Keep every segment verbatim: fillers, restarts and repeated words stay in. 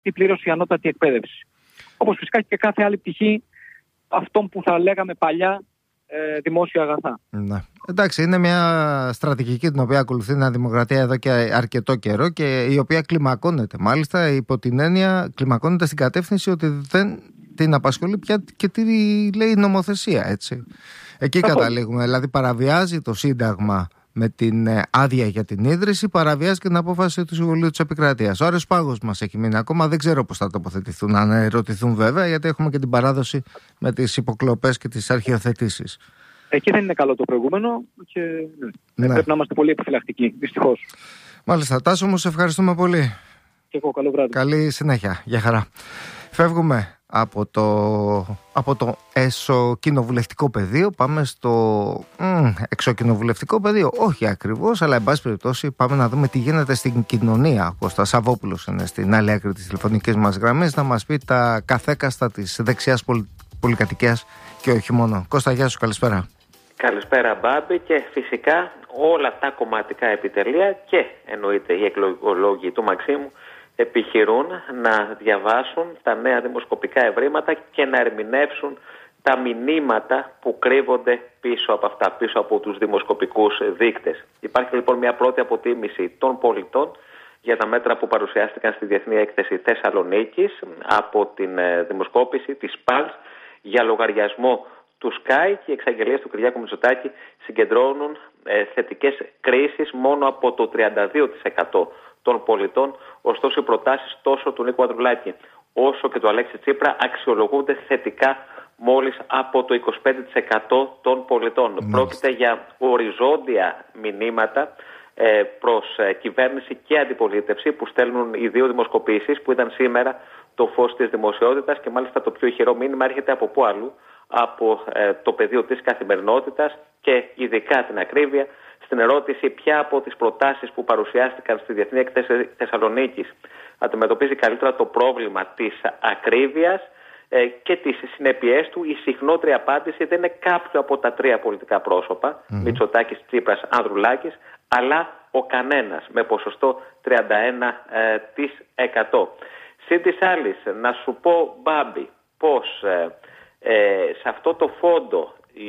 ή πλήρως η ανώτατη εκπαίδευση. Όπως φυσικά και κάθε άλλη πτυχή αυτών που θα λέγαμε παλιά ε, δημόσια αγαθά. Ναι. Εντάξει, είναι μια στρατηγική την οποία ακολουθεί η Νέα Δημοκρατία εδώ και αρκετό καιρό και η οποία κλιμακώνεται. Μάλιστα, υπό την έννοια κλιμακώνεται στην κατεύθυνση ότι δεν την απασχολεί πια και τι λέει η νομοθεσία, έτσι. Εκεί Αυτό. καταλήγουμε. Δηλαδή, παραβιάζει το Σύνταγμα με την άδεια για την ίδρυση, παραβιάζει και την απόφαση του Συμβουλίου της Επικρατείας. Ο Άρης Πάγος μας έχει μείνει ακόμα. Δεν ξέρω πώς θα τοποθετηθούν, αν ερωτηθούν βέβαια, γιατί έχουμε και την παράδοση με τις υποκλοπές και τις αρχιοθετήσεις. Εκεί δεν είναι καλό το προηγούμενο και ναι. Ναι. Πρέπει να είμαστε πολύ επιφυλακτικοί, δυστυχώς. Μάλιστα, Τάσο μου, σε ευχαριστούμε πολύ. Και εγώ, καλό βράδυ. Καλή συνέχεια. Γεια χαρά. Φεύγουμε από το, από το εσωκοινοβουλευτικό πεδίο, πάμε στο μ, εξωκοινοβουλευτικό πεδίο. Όχι ακριβώς, αλλά εν πάση περιπτώσει πάμε να δούμε τι γίνεται στην κοινωνία. Ο Κώστας Σαββόπουλος είναι στην άλλη άκρη της τηλεφωνικής μας γραμμής να μας πει τα καθέκαστα της δεξιάς πολι, πολυκατοικίας και όχι μόνο. Κώστα, γεια σου, καλησπέρα. Καλησπέρα, Μπάμπη, και φυσικά όλα τα κομματικά επιτελεία και εννοείται οι εκλογολόγοι του Μαξίμου επιχειρούν να διαβάσουν τα νέα δημοσκοπικά ευρήματα και να ερμηνεύσουν τα μηνύματα που κρύβονται πίσω από αυτά, πίσω από τους δημοσκοπικούς δείκτες. Υπάρχει λοιπόν μια πρώτη αποτίμηση των πολιτών για τα μέτρα που παρουσιάστηκαν στη Διεθνή Έκθεση Θεσσαλονίκης από την δημοσκόπηση της ΠΑΛΣ για λογαριασμό του Sky, και οι εξαγγελίες του Κυριάκου Μητσοτάκη συγκεντρώνουν ε, θετικές κρίσεις μόνο από το τριάντα δύο τοις εκατό των πολιτών. Ωστόσο, οι προτάσεις τόσο του Νίκου Ανδρουλάκη όσο και του Αλέξη Τσίπρα αξιολογούνται θετικά μόλις από το είκοσι πέντε τοις εκατό των πολιτών. Mm. Πρόκειται για οριζόντια μηνύματα ε, προς ε, κυβέρνηση και αντιπολίτευση που στέλνουν οι δύο δημοσκοπήσεις που ήταν σήμερα το φως της δημοσιότητας, και μάλιστα το πιο ηχηρό μήνυμα έρχεται από πού αλλού? Από ε, το πεδίο της καθημερινότητας, και ειδικά την ακρίβεια στην ερώτηση ποια από τις προτάσεις που παρουσιάστηκαν στη Διεθνή Έκθεση Θεσσαλονίκης αντιμετωπίζει καλύτερα το πρόβλημα της ακρίβειας ε, και τις συνέπειές του. Η συχνότερη απάντηση δεν είναι κάποιο από τα τρία πολιτικά πρόσωπα, mm. Μητσοτάκης, Τσίπρας, Ανδρουλάκης, αλλά ο κανένας, με ποσοστό τριάντα ένα τοις εκατό. Συν της άλλης, να σου πω, Μπάμπη, πως ε, ε, σε αυτό το φόντο η,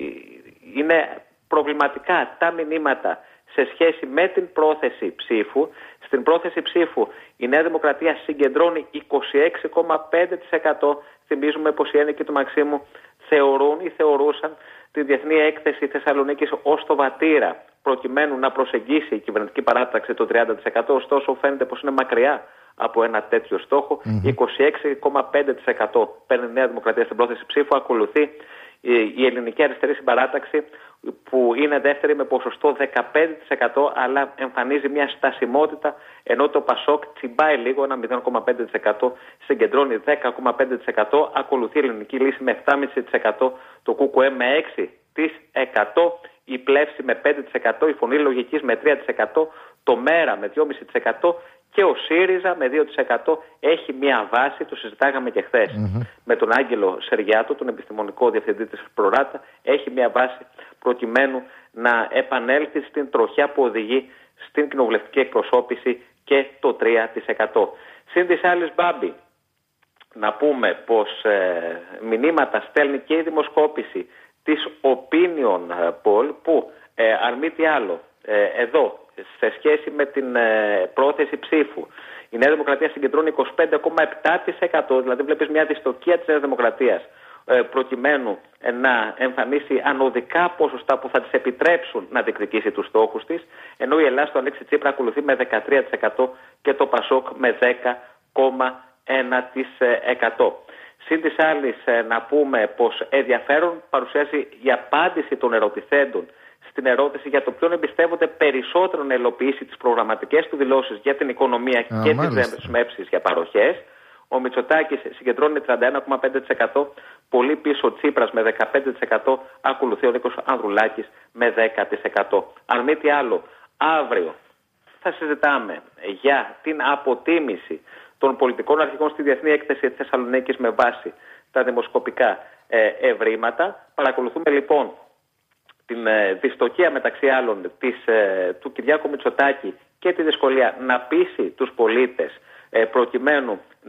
είναι προβληματικά τα μηνύματα σε σχέση με την πρόθεση ψήφου. Στην πρόθεση ψήφου η Νέα Δημοκρατία συγκεντρώνει είκοσι έξι κόμμα πέντε τοις εκατό. Θυμίζουμε πως οι ένικοι του Μαξίμου θεωρούν ή θεωρούσαν τη Διεθνή Έκθεση Θεσσαλονίκης ως το βατήρα προκειμένου να προσεγγίσει η κυβερνητική παράταξη το τριάντα τοις εκατό. Ωστόσο φαίνεται πως είναι μακριά από ένα τέτοιο στόχο. Mm-hmm. είκοσι έξι κόμμα πέντε τοις εκατό παίρνει η Νέα Δημοκρατία στην πρόθεση ψήφου. Ακολουθεί η Ελληνική Αριστερή Συμπαράταξη που είναι δεύτερη με ποσοστό δεκαπέντε τοις εκατό, αλλά εμφανίζει μια στασιμότητα, ενώ το Πασόκ τσιμπάει λίγο, ένα μηδέν κόμμα πέντε τοις εκατό, συγκεντρώνει δέκα κόμμα πέντε τοις εκατό. Ακολουθεί η Ελληνική Λύση με επτά κόμμα πέντε τοις εκατό, το ΚΚΕ με έξι τοις εκατό, η Πλεύση με πέντε τοις εκατό, η Φωνή Λογικής με τρία τοις εκατό, το ΜΕΡΑ με δύο κόμμα πέντε τοις εκατό και ο ΣΥΡΙΖΑ με δύο τοις εκατό. Έχει μια βάση, το συζητάγαμε και χθες mm-hmm. με τον Άγγελο Σεργιάτο, τον επιστημονικό διευθυντή της Προράτα, έχει μια βάση προκειμένου να επανέλθει στην τροχιά που οδηγεί στην κοινοβουλευτική εκπροσώπηση και το τρία τοις εκατό. Συν της άλλης, Μπάμπη, να πούμε πως ε, μηνύματα στέλνει και η δημοσκόπηση της Opinion Poll που ε, αν μη τι άλλο ε, εδώ σε σχέση με την ε, πρόθεση ψήφου η Νέα Δημοκρατία συγκεντρώνει είκοσι πέντε κόμμα επτά τοις εκατό, δηλαδή βλέπεις μια δυστοκία της Νέας Δημοκρατίας ε, προκειμένου ε, να εμφανίσει ανωδικά ποσοστά που θα της επιτρέψουν να διεκδικήσει τους στόχους της, ενώ η Ελλάδα του Αλέξη Τσίπρα ακολουθεί με δεκατρία τοις εκατό και το Πασόκ με δέκα κόμμα ένα τοις εκατό. Συν της άλλης να πούμε πως ενδιαφέρον παρουσιάζει η απάντηση των ερωτηθέντων στην ερώτηση για το ποιον εμπιστεύονται περισσότερο να υλοποιήσει τις προγραμματικές του δηλώσεις για την οικονομία Α, και τις δεσμεύσεις για παροχές. Ο Μητσοτάκης συγκεντρώνει τριάντα ένα κόμμα πέντε τοις εκατό, πολύ πίσω ο Τσίπρας με δεκαπέντε τοις εκατό, ακολουθεί ο Νίκος Ανδρουλάκης με δέκα τοις εκατό. Αν μη τι άλλο, αύριο θα συζητάμε για την αποτίμηση των πολιτικών αρχηγών στη Διεθνή Έκθεση Θεσσαλονίκης με βάση τα δημοσκοπικά ε, ευρήματα. Παρακολουθούμε λοιπόν την ε, δυστοκία μεταξύ άλλων της, ε, του Κυριάκου Μητσοτάκη και τη δυσκολία να πείσει τους πολίτες προκειμένου